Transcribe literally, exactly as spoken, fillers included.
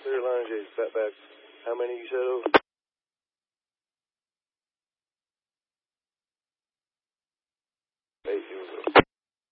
Clear line, J's, back back. How many you said over? Eight, here we go.